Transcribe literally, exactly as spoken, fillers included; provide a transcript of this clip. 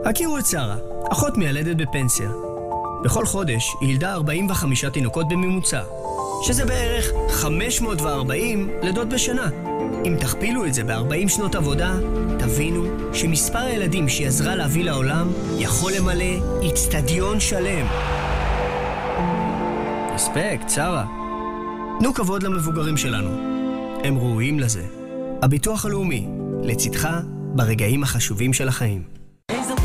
הכירו את שרה, אחות מיילדת בפנסיה. בכל חודש היא ילדה ארבעים וחמישה תינוקות בממוצע, שזה בערך חמש מאות וארבעים לידות בשנה. אם תכפילו את זה ב-ארבעים שנות עבודה, תבינו שמספר הילדים שהיא עזרה להביא לעולם יכול למלא אצטדיון שלם. אספקט, שרה. תנו כבוד למבוגרים שלנו. הם ראויים לזה. הביטוח הלאומי, לצדך ברגעים החשובים של החיים.